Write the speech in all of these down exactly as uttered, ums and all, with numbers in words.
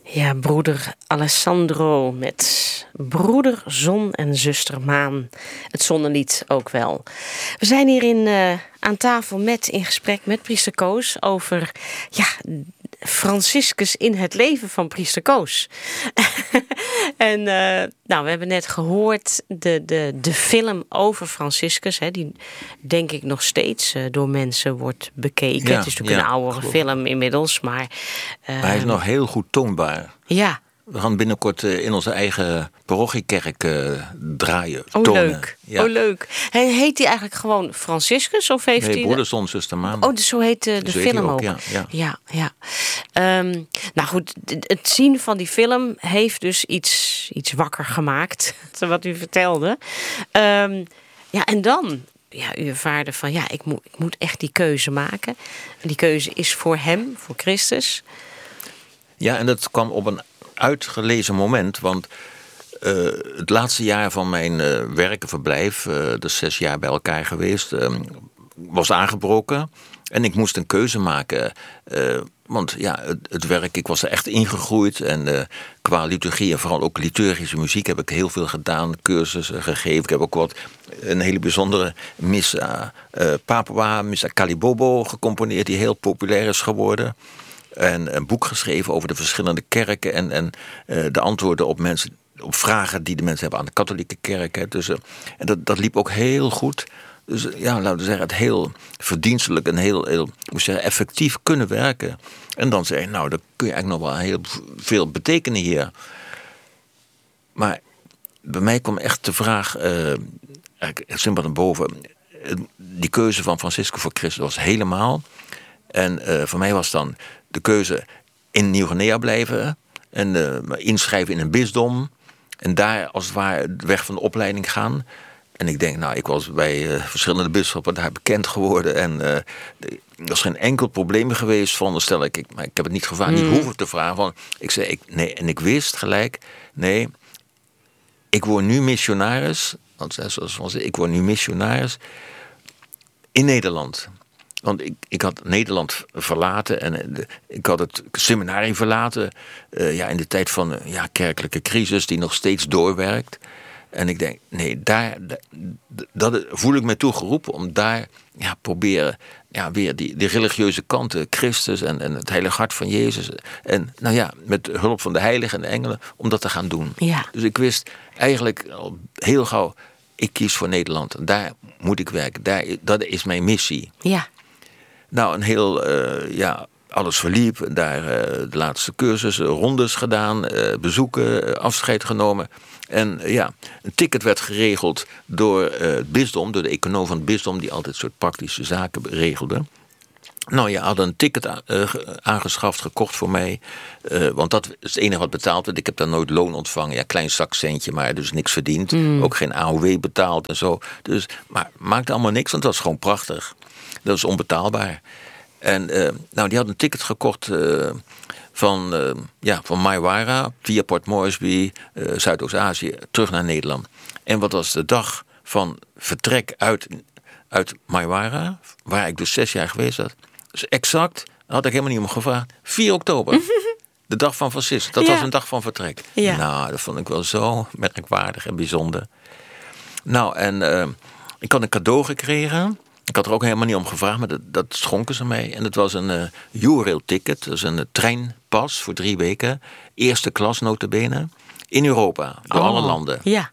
Ja, broeder Alessandro met broeder Zon en zuster Maan. Het zonnelied ook wel. We zijn hier in, uh, aan tafel met, in gesprek met priester Koos over ja, Franciscus in het leven van priester Koos. en uh, nou, we hebben net gehoord de, de, de film over Franciscus, hè, die denk ik nog steeds uh, door mensen wordt bekeken. Ja, het is natuurlijk ja, een oudere klopt. film inmiddels, maar... Uh, maar hij is nog heel goed toonbaar. Ja. We gaan binnenkort uh, in onze eigen parochiekerk uh, draaien, oh, tonen. Leuk. Ja. Oh, leuk. He, heet hij eigenlijk gewoon Franciscus? Of heeft nee, hij... broeder, zon, zuster, maan. Oh, dus zo heet de, de zo film heet ook. ook. Ja, ja. ja, ja. Um, nou goed, het zien van die film heeft dus iets, iets wakker gemaakt. Wat u vertelde. Um, ja, en dan... Ja, u ervaarde van, ja, ik moet, ik moet echt die keuze maken. En die keuze is voor hem, voor Christus. Ja, en dat kwam op een uitgelezen moment, want uh, het laatste jaar van mijn uh, werkenverblijf, uh, dus zes jaar bij elkaar geweest, uh, was aangebroken. En ik moest een keuze maken. Uh, want ja, het, het werk, ik was er echt ingegroeid. En uh, qua liturgie en vooral ook liturgische muziek heb ik heel veel gedaan. Cursussen gegeven. Ik heb ook wat een hele bijzondere Missa uh, Papua, Missa Kalibobo gecomponeerd, die heel populair is geworden. En een boek geschreven over de verschillende kerken en, en uh, de antwoorden op mensen, op vragen die de mensen hebben aan de katholieke kerk. Hè. Dus, uh, en dat, dat liep ook heel goed. Dus ja, laten we zeggen, het heel verdienstelijk en heel, heel moet zeggen, effectief kunnen werken. En dan zei je, nou, dan kun je eigenlijk nog wel heel veel betekenen hier. Maar bij mij kwam echt de vraag, uh, simpel naar boven. Die keuze van Franciscus voor Christus was helemaal. En uh, voor mij was dan de keuze in Nieuw-Guinea blijven en uh, inschrijven in een bisdom. En daar als het ware de weg van de opleiding gaan. En ik denk, nou, ik was bij uh, verschillende bisschoppen daar bekend geworden. En uh, er was geen enkel probleem geweest, veronderstel ik. ik maar ik heb het niet gevraagd, mm. niet hoeven te vragen. Van, ik zei, ik, nee, en ik wist gelijk, nee, ik word nu missionaris. Want zoals ik word nu missionaris in Nederland. Want ik, ik had Nederland verlaten en de, ik had het seminarie verlaten. Uh, ja, in de tijd van uh, ja, kerkelijke crisis die nog steeds doorwerkt. En ik denk, nee, daar, dat, dat voel ik me toe geroepen om daar ja, proberen ja, weer die, die religieuze kanten, Christus en, en het heilige hart van Jezus. En nou ja, met hulp van de heiligen en de engelen, om dat te gaan doen. Ja. Dus ik wist eigenlijk al heel gauw, ik kies voor Nederland. Daar moet ik werken, daar, dat is mijn missie. Ja. Nou, een heel, uh, ja, alles verliep. Daar uh, de laatste cursussen, rondes gedaan, uh, bezoeken, uh, afscheid genomen. En uh, ja, een ticket werd geregeld door uh, het bisdom, door de econoom van het bisdom, die altijd soort praktische zaken regelde. Nou, je had een ticket uh, aangeschaft, gekocht voor mij. Uh, want dat is het enige wat betaald werd. Ik heb daar nooit loon ontvangen. Ja, klein zakcentje, maar dus niks verdiend. Mm. Ook geen A O W betaald en zo. Dus, maar maakte allemaal niks, want dat was gewoon prachtig. Dat is onbetaalbaar. En uh, nou, die had een ticket gekocht uh, van, uh, ja, van Maiwara via Port Moresby, uh, Zuidoost-Azië, terug naar Nederland. En wat was de dag van vertrek uit, uit Maiwara, waar ik dus zes jaar geweest was? Dus exact, daar had ik helemaal niet om gevraagd, vier oktober. De dag van Franciscus, dat ja. was een dag van vertrek. Ja. Nou, dat vond ik wel zo merkwaardig en bijzonder. Nou, en uh, ik had een cadeau gekregen. Ik had er ook helemaal niet om gevraagd, maar dat, dat schonken ze mij. En dat was een uh, U-Rail ticket, dat is een uh, treinpas voor drie weken. Eerste klas nota bene, in Europa, door oh, alle landen. Ja.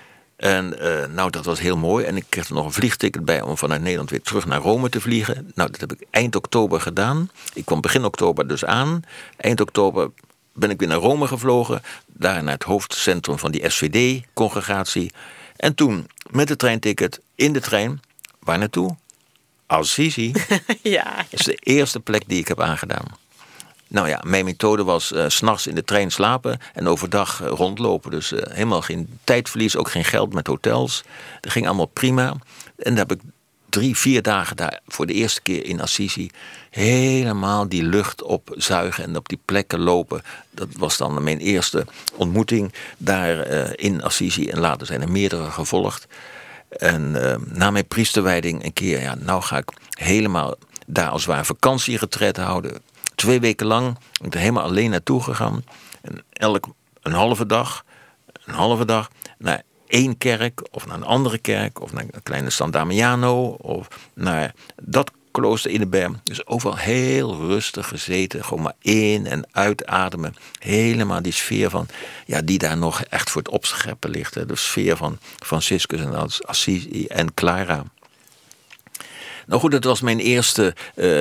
En uh, nou, dat was heel mooi. En ik kreeg er nog een vliegticket bij om vanuit Nederland weer terug naar Rome te vliegen. Nou, dat heb ik eind oktober gedaan. Ik kwam begin oktober dus aan. Eind oktober ben ik weer naar Rome gevlogen. Daar naar het hoofdcentrum van die S V D-congregatie. En toen, met het treinticket, in de trein, waar naartoe? Assisi. Ja. Dat is de eerste plek die ik heb aangedaan. Nou ja, mijn methode was uh, 's nachts in de trein slapen en overdag uh, rondlopen. Dus uh, helemaal geen tijdverlies, ook geen geld met hotels. Dat ging allemaal prima. En daar heb ik drie, vier dagen daar voor de eerste keer in Assisi helemaal die lucht opzuigen en op die plekken lopen. Dat was dan mijn eerste ontmoeting daar uh, in Assisi. En later zijn er meerdere gevolgd. En uh, na mijn priesterwijding een keer, ja, nou ga ik helemaal daar als het ware vakantieretret houden. Twee weken lang ben ik er helemaal alleen naartoe gegaan. En elk een halve dag, een halve dag naar één kerk of naar een andere kerk of naar een kleine San Damiano of naar dat klooster in de berg. Dus overal heel rustig gezeten, gewoon maar in- en uitademen. Helemaal die sfeer van, ja, die daar nog echt voor het opscheppen ligt. Hè. De sfeer van Franciscus en Assisi en Clara. Nou goed, dat was mijn eerste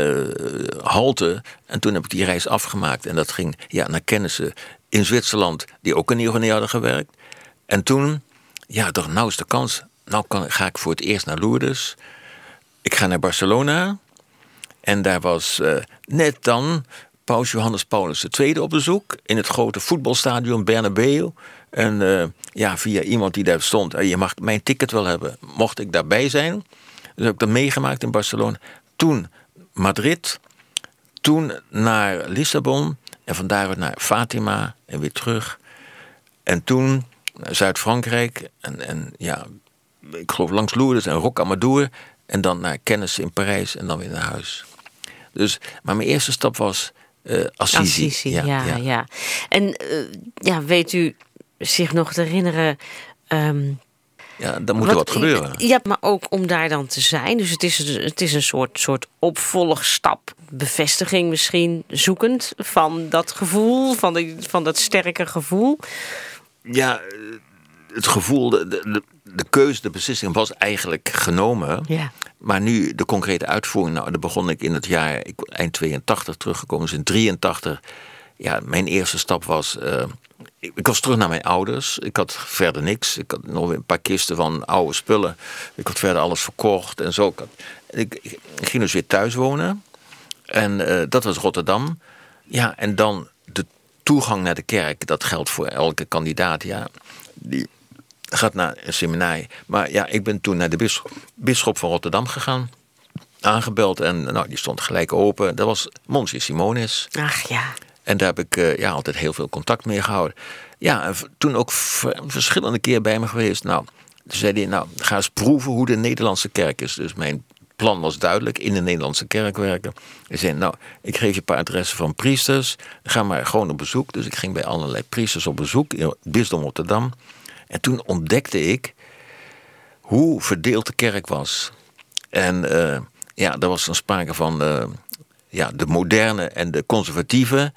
uh, halte. En toen heb ik die reis afgemaakt. En dat ging ja, naar kennissen in Zwitserland die ook in Ierjemien hadden gewerkt. En toen, ja, toch, nou is de kans. Nou kan, ga ik voor het eerst naar Lourdes. Ik ga naar Barcelona. En daar was uh, net dan Paus Johannes Paulus de Tweede op bezoek. In het grote voetbalstadion Bernabeu. En uh, ja, via iemand die daar stond. Uh, je mag mijn ticket wel hebben. Mocht ik daarbij zijn. Dus heb ik dat meegemaakt in Barcelona. Toen Madrid. Toen naar Lissabon. En van daaruit naar Fatima. En weer terug. En toen naar Zuid-Frankrijk. En, en ja, ik geloof langs Lourdes en Rocamadour. En dan naar kennissen in Parijs. En dan weer naar huis. Dus, maar mijn eerste stap was uh, Assisi. Assisi, ja, ja. ja. ja. En uh, ja, weet u zich nog te herinneren... Um, ja, dan moet er wat gebeuren. Ja, maar ook om daar dan te zijn. Dus het is, het is een soort, soort opvolgstap, bevestiging misschien, zoekend van dat gevoel, van, de, van dat sterke gevoel. Ja, het gevoel, de, de, de keuze, de beslissing was eigenlijk genomen. Ja. Maar nu de concrete uitvoering, nou, daar begon ik in het jaar, ik, eind tweeëntachtig teruggekomen, dus in drieëntachtig. Ja, mijn eerste stap was, uh, ik, ik was terug naar mijn ouders. Ik had verder niks. Ik had nog een paar kisten van oude spullen. Ik had verder alles verkocht en zo. Ik, had, ik, ik, ik ging dus weer thuis wonen. En uh, dat was Rotterdam. Ja, en dan de toegang naar de kerk, dat geldt voor elke kandidaat, ja. Die gaat naar een seminarie. Maar ja, ik ben toen naar de bisschop, bisschop van Rotterdam gegaan. Aangebeld en nou, die stond gelijk open. Dat was Monsignor Simonis. Ach ja. En daar heb ik uh, ja, altijd heel veel contact mee gehouden. Ja, en toen ook v- verschillende keer bij me geweest. Nou, toen zei hij, nou, ga eens proeven hoe de Nederlandse kerk is. Dus mijn plan was duidelijk, in de Nederlandse kerk werken. Hij zei, nou, ik geef je een paar adressen van priesters. Ga maar gewoon op bezoek. Dus ik ging bij allerlei priesters op bezoek in het bisdom Rotterdam. En toen ontdekte ik hoe verdeeld de kerk was. En uh, ja, er was dan sprake van uh, ja, de moderne en de conservatieve.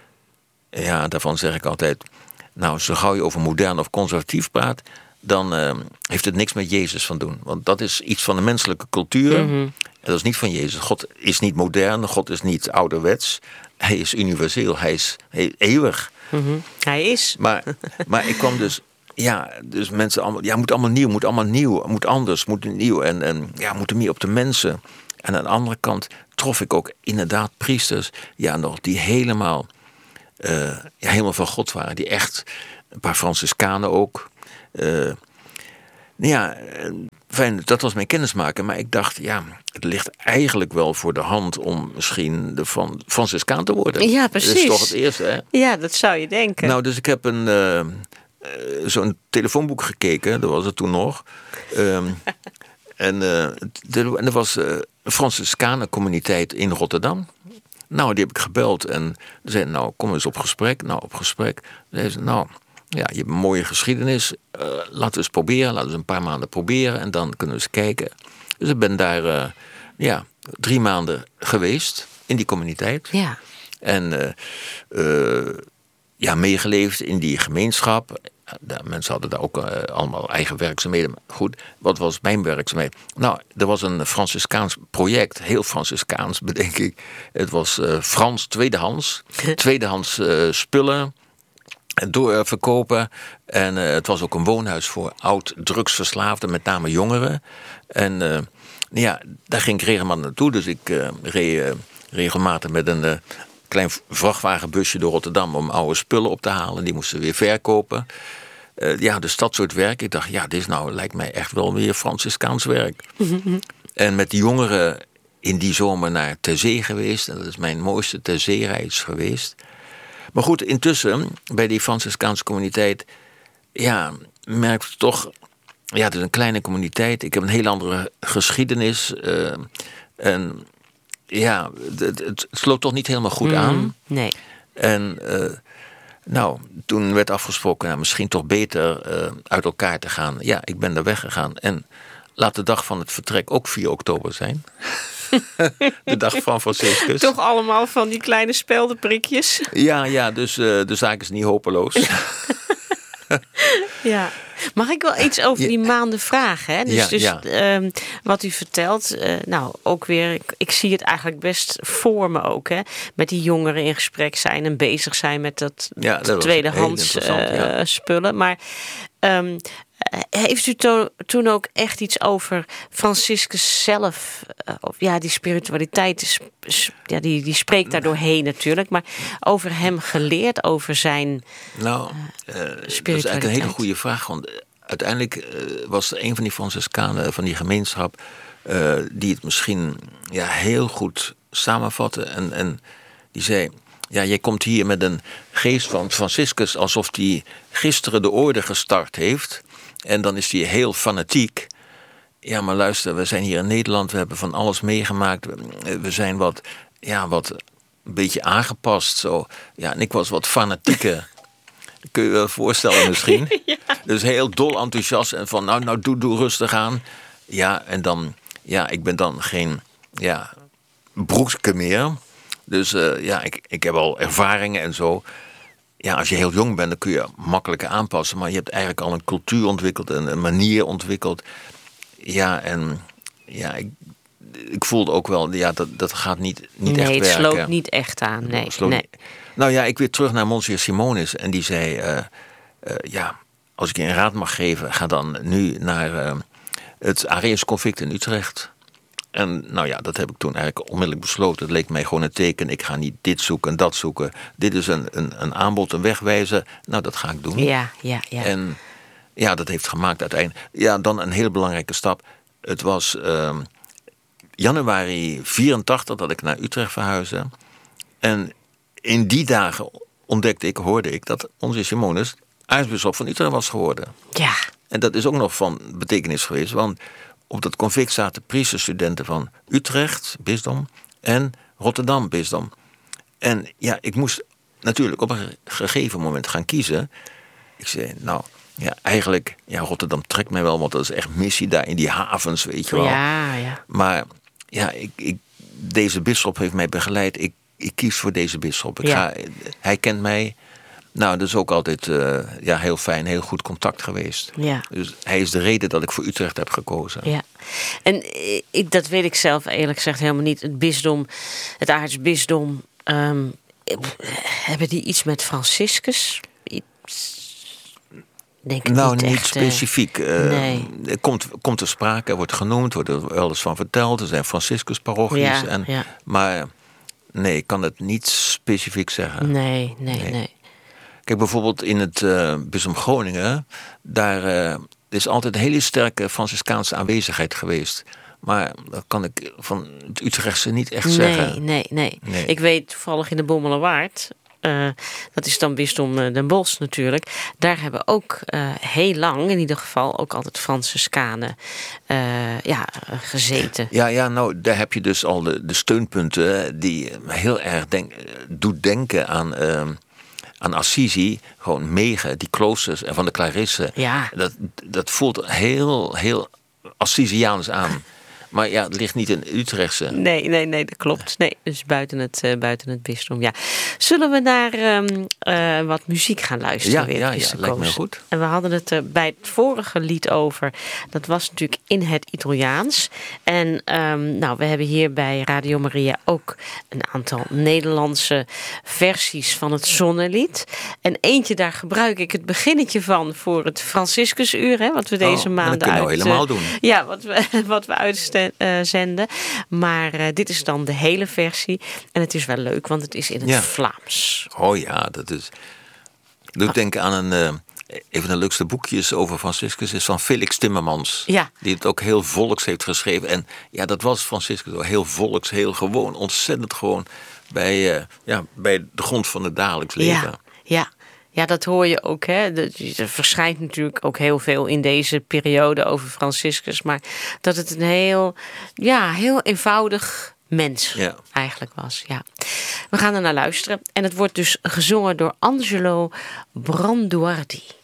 Ja, daarvan zeg ik altijd, nou, zo gauw je over modern of conservatief praat, dan uh, heeft het niks met Jezus van doen. Want dat is iets van de menselijke cultuur. Mm-hmm. En dat is niet van Jezus. God is niet modern, God is niet ouderwets. Hij is universeel, hij is, hij is eeuwig. Mm-hmm. Hij is. Maar, maar ik kwam dus, ja, dus mensen allemaal, ja, moet allemaal nieuw, moet allemaal nieuw, moet anders, moet nieuw. En, en ja, moeten meer op de mensen. En aan de andere kant trof ik ook inderdaad priesters, ja, nog die helemaal, uh, ja, helemaal van God waren. Die echt, een paar Franciscanen ook. Uh, ja, fijn, dat was mijn kennismaken. Maar ik dacht, ja, het ligt eigenlijk wel voor de hand om misschien de Van, Franciscaan te worden. Ja, precies. Dat is toch het eerste, hè? Ja, dat zou je denken. Nou, dus ik heb een uh, uh, zo'n telefoonboek gekeken, dat was het toen nog. Um, en, uh, de, en er was uh, een Franciscanen communiteit in Rotterdam. Nou, die heb ik gebeld en ze zei, nou, kom eens op gesprek. Nou, op gesprek. Zei ze, nou, ja, je hebt een mooie geschiedenis. Uh, laten we eens proberen. Laten we eens een paar maanden proberen. En dan kunnen we eens kijken. Dus ik ben daar uh, ja, drie maanden geweest in die communiteit. Ja. En uh, uh, ja, meegeleefd in die gemeenschap. De mensen hadden daar ook uh, allemaal eigen werkzaamheden. Goed, wat was mijn werkzaamheid? Nou, er was een Franciscaans project. Heel Franciscaans, bedenk ik. Het was uh, Frans tweedehands. Tweedehands uh, spullen doorverkopen. En uh, het was ook een woonhuis voor oud-drugsverslaafden, met name jongeren. En uh, ja, daar ging ik regelmatig naartoe. Dus ik uh, reed uh, regelmatig met een uh, klein vrachtwagenbusje door Rotterdam om oude spullen op te halen. Die moesten we weer verkopen. Uh, ja, dus dat soort werk. Ik dacht, ja, dit is nou, lijkt mij echt wel weer Franciscaans werk. Mm-hmm. En met die jongeren in die zomer naar Terzee geweest. En dat is mijn mooiste Terzee-reis geweest. Maar goed, intussen, bij die Franciscaanse communiteit, ja, merk ik toch, ja, het is een kleine communiteit. Ik heb een heel andere geschiedenis. Uh, en ja, het, het sloot toch niet helemaal goed Mm, aan. Nee. En uh, nou, toen werd afgesproken, nou, misschien toch beter uh, uit elkaar te gaan. Ja, ik ben er weggegaan. En laat de dag van het vertrek ook vier oktober zijn. De dag van Franciscus. Toch allemaal van die kleine speldenprikjes. Ja, ja, dus uh, de zaak is niet hopeloos. Ja. Mag ik wel iets over die maanden vragen? Hè? Dus, ja, dus ja. Um, wat u vertelt, uh, nou ook weer, ik, ik zie het eigenlijk best voor me ook. Hè? Met die jongeren in gesprek zijn en bezig zijn met dat, ja, dat tweedehands uh, ja. spullen. Maar um, heeft u to- toen ook echt iets over Franciscus zelf? Uh, of, ja, die spiritualiteit, is, ja, die, die spreekt daar doorheen natuurlijk. Maar over hem geleerd, over zijn nou, uh, uh, dat is eigenlijk een hele goede vraag. Want uiteindelijk uh, was er een van die Franciscanen van die gemeenschap Uh, die het misschien ja, heel goed samenvatte. En, en die zei, ja, jij komt hier met een geest van Franciscus alsof die gisteren de orde gestart heeft. En dan is die heel fanatiek. Ja, maar luister, we zijn hier in Nederland, we hebben van alles meegemaakt. We zijn wat, ja, wat een beetje aangepast. Zo. Ja, en ik was wat fanatieker. Kun je je wel voorstellen misschien. Ja. Dus heel dol enthousiast en van, nou, nou doe, doe rustig aan. Ja, en dan, ja, ik ben dan geen, ja, broekske meer. Dus uh, ja, ik, ik heb al ervaringen en zo. Ja, als je heel jong bent, dan kun je makkelijker aanpassen. Maar je hebt eigenlijk al een cultuur ontwikkeld, een, een manier ontwikkeld. Ja, en ja, ik, ik voelde ook wel, ja, dat, dat gaat niet, niet nee, echt werken. Nee, het sloot niet echt aan. Nee, sloot, nee. Nou ja, ik weer terug naar Monsignor Simonis. En die zei, uh, uh, ja, als ik je een raad mag geven, ga dan nu naar uh, het Ariërs conflict in Utrecht. En nou ja, dat heb ik toen eigenlijk onmiddellijk besloten. Het leek mij gewoon een teken. Ik ga niet dit zoeken en dat zoeken. Dit is een, een, een aanbod, een wegwijzer. Nou, dat ga ik doen. Ja, ja, ja. En ja, dat heeft gemaakt uiteindelijk. Ja, dan een heel belangrijke stap. Het was uh, januari vierentachtig dat ik naar Utrecht verhuisde. En in die dagen ontdekte ik, hoorde ik, dat onze Simonis aartsbisschop van Utrecht was geworden. Ja. En dat is ook nog van betekenis geweest, want op dat conflict zaten priesterstudenten van Utrecht, bisdom, en Rotterdam, bisdom. En ja, ik moest natuurlijk op een gegeven moment gaan kiezen. Ik zei, nou, ja, eigenlijk, ja, Rotterdam trekt mij wel, want dat is echt missie daar in die havens, weet je wel. Ja, ja. Maar ja, ik, ik, deze bisschop heeft mij begeleid. Ik, ik kies voor deze bisschop. Ik ja. ga, hij kent mij. Nou, dat is ook altijd uh, ja, heel fijn, heel goed contact geweest. Ja. Dus hij is de reden dat ik voor Utrecht heb gekozen. Ja. En ik, dat weet ik zelf eerlijk gezegd helemaal niet. Het bisdom, het aartsbisdom, um, hebben die iets met Franciscus? Denk ik nou, niet, niet echt, specifiek. Uh, nee. Er komt, komt ter sprake, er wordt genoemd, wordt er wel eens van verteld. Er zijn Franciscus-parochies. Ja, en, ja. Maar nee, ik kan het niet specifiek zeggen. Nee, nee, nee. nee. Kijk, bijvoorbeeld in het uh, bisdom Groningen, daar uh, is altijd een hele sterke Franciscaanse aanwezigheid geweest. Maar dat kan ik van het Utrechtse niet echt nee, zeggen. Nee, nee, nee. Ik weet toevallig in de Bommelerwaard, uh, dat is dan bisdom uh, Den Bosch natuurlijk. Daar hebben ook uh, heel lang, in ieder geval, ook altijd Franciscanen uh, ja, gezeten. Ja, ja, nou, daar heb je dus al de, de steunpunten die heel erg denk, doet denken aan... Uh, aan Assisi, gewoon Megen, die kloosters en van de Clarissen. Ja. Dat, dat voelt heel, heel Assisiaans aan. Maar ja, het ligt niet in Utrechtse. Nee, nee, nee, dat klopt. Nee, dus buiten het, uh, buiten het bisdom, ja. Zullen we naar um, uh, wat muziek gaan luisteren? Ja, weer, ja, ja, lijkt me goed. En we hadden het uh, bij het vorige lied over. Dat was natuurlijk in het Italiaans. En um, nou, we hebben hier bij Radio Maria ook een aantal Nederlandse versies van het Zonnelied. En eentje, daar gebruik ik het beginnetje van voor het Franciscusuur, hè, wat we deze oh, maanden dat kunnen we uit... helemaal doen. Ja, wat we, wat we uitstellen. Uh, zenden. Maar uh, dit is dan de hele versie. En het is wel leuk, want het is in het ja. Vlaams. Oh ja, dat is... Ik doe denken aan een... Uh, een van de leukste boekjes over Franciscus is van Felix Timmermans. Ja. Die het ook heel volks heeft geschreven. En ja, dat was Franciscus. Heel volks, heel gewoon. Ontzettend gewoon bij, uh, ja, bij de grond van het dagelijks leven. Ja, ja. Ja, dat hoor je ook. Hè. Er verschijnt natuurlijk ook heel veel in deze periode over Franciscus. Maar dat het een heel, ja, heel eenvoudig mens ja. eigenlijk was. Ja. We gaan er naar luisteren. En het wordt dus gezongen door Angelo Branduardi.